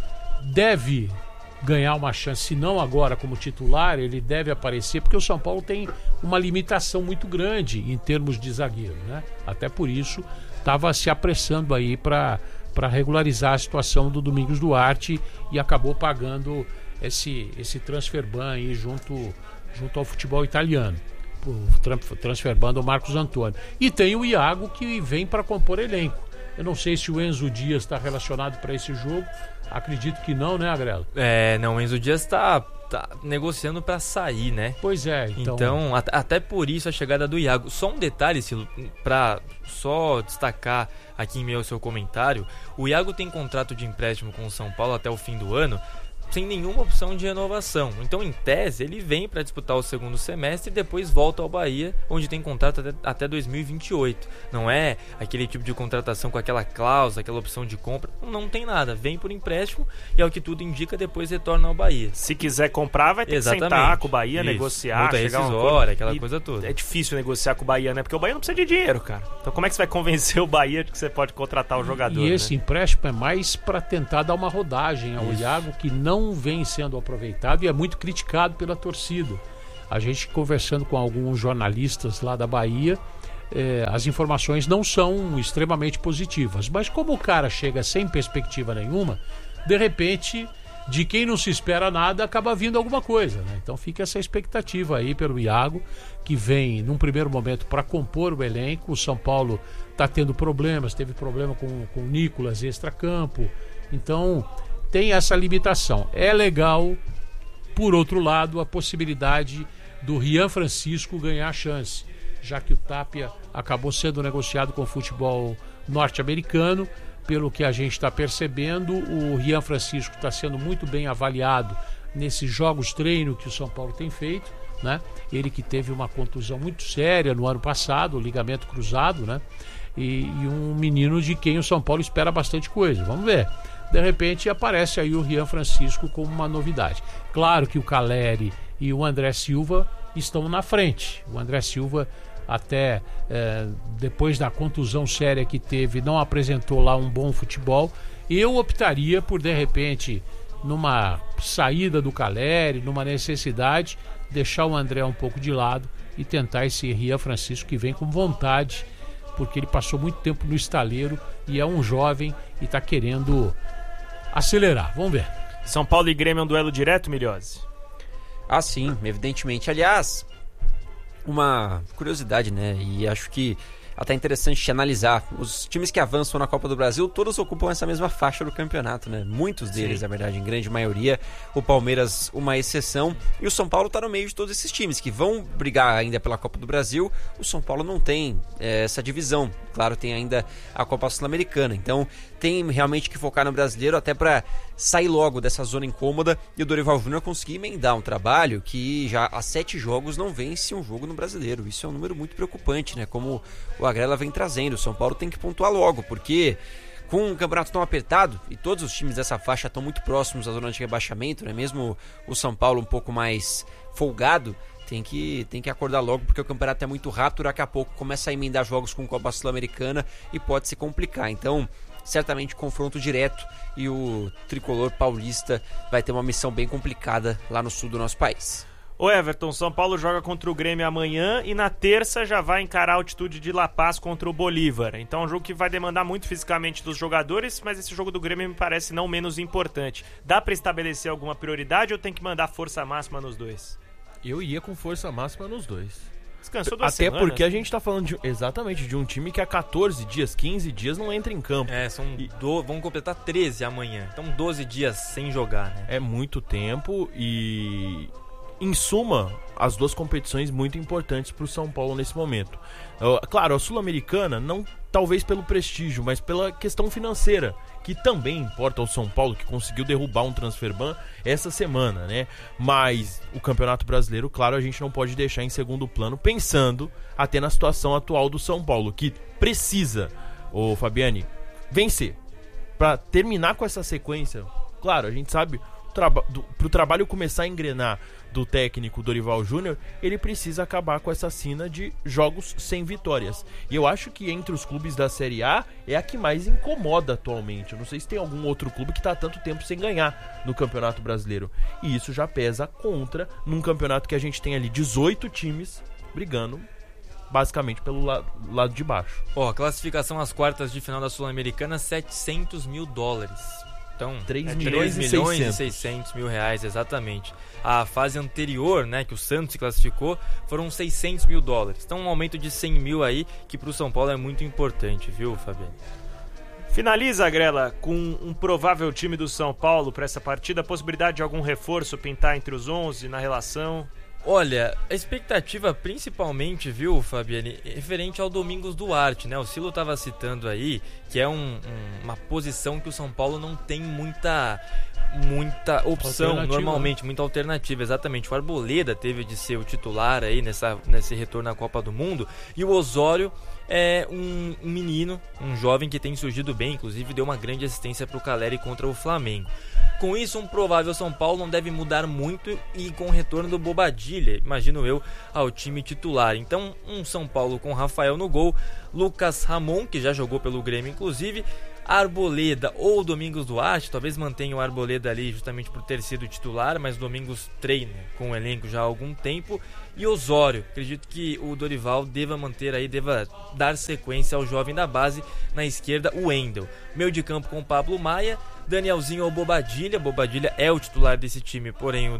B: deve ganhar uma chance, se não agora como titular, ele deve aparecer, porque o São Paulo tem uma limitação muito grande em termos de zagueiro, né? Até por isso estava se apressando aí para regularizar a situação do Domingos Duarte e acabou pagando esse transfer ban aí junto ao futebol italiano, transfer ban do Marcos Antônio. E tem o Iago, que vem para compor elenco. Eu não sei se o Enzo Dias está relacionado para esse jogo. Acredito que não, né, Agrelo?
F: Não, o Enzo Dias está negociando para sair, né?
B: Pois é.
F: Então, até por isso a chegada do Iago. Só um detalhe, Silo, para só destacar aqui em meio ao seu comentário. O Iago tem contrato de empréstimo com o São Paulo até o fim do ano, sem nenhuma opção de renovação. Então, em tese, ele vem para disputar o segundo semestre e depois volta ao Bahia, onde tem contrato até 2028. Não é aquele tipo de contratação com aquela cláusula, aquela opção de compra. Não tem nada. Vem por empréstimo e, ao que tudo indica, depois retorna ao Bahia.
C: Se quiser comprar, vai ter
F: Exatamente.
C: que sentar com o Bahia,
F: Isso.
C: negociar,
F: Multa
C: chegar a uma
F: rescisória, aquela
C: E
F: coisa toda.
C: É difícil negociar com o Bahia, né? Porque o Bahia não precisa de dinheiro, cara. Então como é que você vai convencer o Bahia de que você pode contratar o jogador?
B: E esse
C: né?
B: empréstimo é mais para tentar dar uma rodagem ao Iago, que não vem sendo aproveitado e é muito criticado pela torcida. A gente conversando com alguns jornalistas lá da Bahia, as informações não são extremamente positivas. Mas como o cara chega sem perspectiva nenhuma, de repente, de quem não se espera nada, acaba vindo alguma coisa, né? Então fica essa expectativa aí pelo Iago, que vem num primeiro momento para compor o elenco. O São Paulo está tendo problemas, teve problema com o Nicolas extracampo, então tem essa limitação. É legal, por outro lado, a possibilidade do Rian Francisco ganhar a chance, já que o Tapia acabou sendo negociado com o futebol norte-americano. Pelo que a gente está percebendo, o Rian Francisco está sendo muito bem avaliado nesses jogos treino que o São Paulo tem feito, né? Ele que teve uma contusão muito séria no ano passado, o ligamento cruzado, né? E um menino de quem o São Paulo espera bastante coisa. Vamos ver. De repente aparece aí o Rian Francisco como uma novidade. Claro que o Caleri e o André Silva estão na frente. O André Silva, até depois da contusão séria que teve, não apresentou lá um bom futebol. Eu optaria por, de repente, numa saída do Caleri, numa necessidade, deixar o André um pouco de lado e tentar esse Rian Francisco, que vem com vontade, porque ele passou muito tempo no estaleiro e é um jovem e está querendo acelerar. Vamos ver.
C: São Paulo e Grêmio é um duelo direto, Miliose?
A: Ah, sim, evidentemente. Aliás, uma curiosidade, né? E acho que até interessante analisar. Os times que avançam na Copa do Brasil, todos ocupam essa mesma faixa do campeonato, né? Muitos deles, na verdade, em grande maioria. O Palmeiras, uma exceção. E o São Paulo está no meio de todos esses times que vão brigar ainda pela Copa do Brasil. O São Paulo não tem essa divisão. Claro, tem ainda a Copa Sul-Americana. Então, tem realmente que focar no brasileiro até para sair logo dessa zona incômoda e o Dorival Júnior conseguir emendar um trabalho que já há 7 jogos não vence um jogo no brasileiro. Isso é um número muito preocupante, né? Como o Agrela vem trazendo. O São Paulo tem que pontuar logo, porque com um campeonato tão apertado e todos os times dessa faixa estão muito próximos da zona de rebaixamento, né? Mesmo o São Paulo um pouco mais folgado, tem que acordar logo, porque o campeonato é muito rápido. Daqui a pouco começa a emendar jogos com Copa Sul-Americana e pode se complicar. Então, certamente confronto direto e o tricolor paulista vai ter uma missão bem complicada lá no sul do nosso país.
C: Ô Everton, São Paulo joga contra o Grêmio amanhã e na terça já vai encarar a altitude de La Paz contra o Bolívar. Então é um jogo que vai demandar muito fisicamente dos jogadores, mas esse jogo do Grêmio me parece não menos importante. Dá pra estabelecer alguma prioridade ou tem que mandar força máxima nos dois?
D: Eu ia com força máxima nos dois.
C: Descansou 2
D: Até
C: semanas,
D: porque a gente tá falando exatamente de um time que há 14 dias, 15 dias não entra em campo.
F: Vão completar 13 amanhã. Então 12 dias sem jogar, né?
D: É muito tempo e, em suma, as duas competições muito importantes para o São Paulo nesse momento. Claro, a Sul-Americana, não talvez pelo prestígio, mas pela questão financeira, que também importa ao São Paulo, que conseguiu derrubar um transfer ban essa semana, né? Mas o Campeonato Brasileiro, claro, a gente não pode deixar em segundo plano, pensando até na situação atual do São Paulo, que precisa, Fabiane, vencer para terminar com essa sequência. Claro, a gente sabe, pro trabalho começar a engrenar do técnico Dorival Júnior, ele precisa acabar com essa sina de jogos sem vitórias. E eu acho que entre os clubes da Série A é a que mais incomoda atualmente. Eu não sei se tem algum outro clube que está há tanto tempo sem ganhar no Campeonato Brasileiro. E isso já pesa contra num campeonato que a gente tem ali 18 times brigando basicamente pelo lado de baixo.
F: A classificação às quartas de final da Sul-Americana, $700 mil. Então,
D: 3 milhões e
F: 600 mil reais, exatamente. A fase anterior, né, que o Santos se classificou, foram $600 mil. Então, um aumento de 100 mil aí, que pro São Paulo é muito importante, viu, Fabiano?
C: Finaliza, Agrela, com um provável time do São Paulo para essa partida. A possibilidade de algum reforço pintar entre os 11 na relação?
F: Olha, a expectativa principalmente, viu, Fabiane, referente ao Domingos Duarte, né? O Silo estava citando aí que é uma posição que o São Paulo não tem muita opção normalmente, muita alternativa, exatamente. O Arboleda teve de ser o titular aí nesse retorno à Copa do Mundo, e o Osório é um menino, um jovem que tem surgido bem, inclusive deu uma grande assistência para o Caleri contra o Flamengo. Com isso, um provável São Paulo não deve mudar muito, e com o retorno do Bobadilla, imagino eu, ao time titular. Então, um São Paulo com Rafael no gol, Lucas Ramon, que já jogou pelo Grêmio inclusive, Arboleda ou Domingos Duarte, talvez mantenha o Arboleda ali justamente por ter sido titular, mas Domingos treina com o elenco já há algum tempo, e Osório. Acredito que o Dorival deva dar sequência ao jovem da base. Na esquerda, o Wendel. Meio de campo com o Pablo Maia, Danielzinho ou Bobadilla. Bobadilla é o titular desse time, porém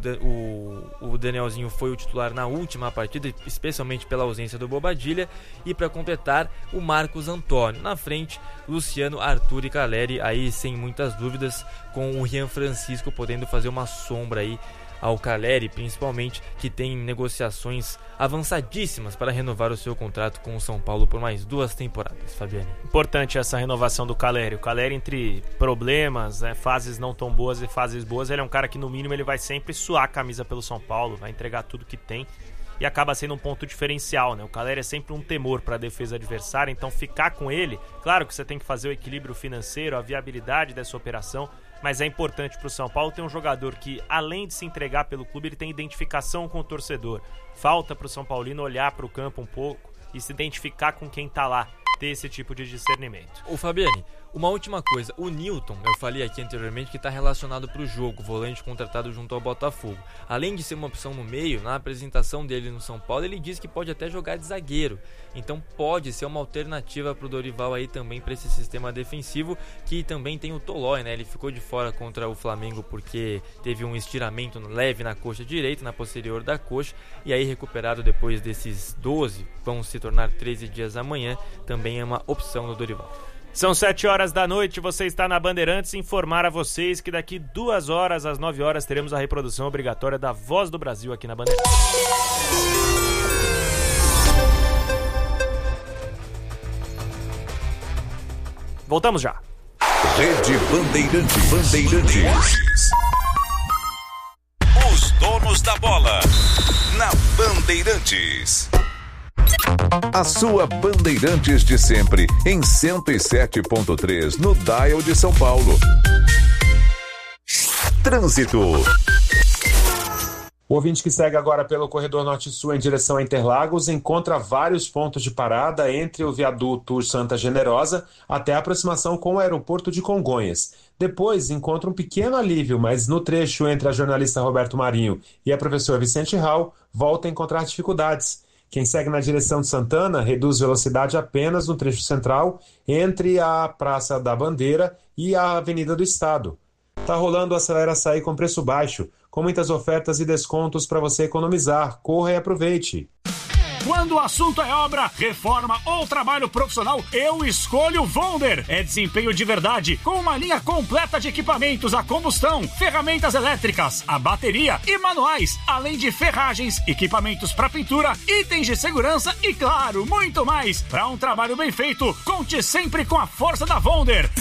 F: o Danielzinho foi o titular na última partida, especialmente pela ausência do Bobadilla. E para completar, o Marcos Antônio. Na frente, Luciano, Arthur e Caleri, aí sem muitas dúvidas, com o Rian Francisco podendo fazer uma sombra aí ao Caleri, principalmente, que tem negociações avançadíssimas para renovar o seu contrato com o São Paulo por mais 2 temporadas, Fabiane.
C: Importante essa renovação do Caleri. O Caleri, entre problemas, fases não tão boas e fases boas, ele é um cara que no mínimo ele vai sempre suar a camisa pelo São Paulo, vai entregar tudo que tem e acaba sendo um ponto diferencial, né? O Caleri é sempre um temor para a defesa adversária, então ficar com ele, claro que você tem que fazer o equilíbrio financeiro, a viabilidade dessa operação, mas é importante para o São Paulo ter um jogador que, além de se entregar pelo clube, ele tem identificação com o torcedor. Falta para o São Paulino olhar para o campo um pouco e se identificar com quem está lá, ter esse tipo de discernimento.
F: Ô Fabiane, uma última coisa, o Newton, eu falei aqui anteriormente que está relacionado para o jogo, volante contratado junto ao Botafogo. Além de ser uma opção no meio, na apresentação dele no São Paulo, ele diz que pode até jogar de zagueiro. Então pode ser uma alternativa para o Dorival aí também para esse sistema defensivo, que também tem o Tolói, né? Ele ficou de fora contra o Flamengo porque teve um estiramento leve na coxa direita, na posterior da coxa, e aí recuperado depois desses 12, vão se tornar 13 dias amanhã, também é uma opção do Dorival.
C: São 7 horas da noite, você está na Bandeirantes. Informar a vocês que daqui 2 horas, às 9 horas, teremos a reprodução obrigatória da Voz do Brasil aqui na Bandeirantes. Voltamos já.
G: Rede Bandeirantes. Os donos da bola. Na Bandeirantes. A sua Bandeirantes de sempre, em 107.3, no dial de São Paulo. Trânsito.
H: O ouvinte que segue agora pelo corredor norte-sul em direção a Interlagos encontra vários pontos de parada entre o viaduto Santa Generosa até a aproximação com o aeroporto de Congonhas. Depois encontra um pequeno alívio, mas no trecho entre a jornalista Roberto Marinho e a professora Vicente Hall volta a encontrar dificuldades. Quem segue na direção de Santana reduz velocidade apenas no trecho central entre a Praça da Bandeira e a Avenida do Estado. Tá rolando o Acelera Açaí com preço baixo, com muitas ofertas e descontos para você economizar. Corra e aproveite!
I: Quando o assunto é obra, reforma ou trabalho profissional, eu escolho Wonder. É desempenho de verdade, com uma linha completa de equipamentos a combustão, ferramentas elétricas, a bateria e manuais, além de ferragens, equipamentos para pintura, itens de segurança e, claro, muito mais. Para um trabalho bem feito, conte sempre com a força da Wonder.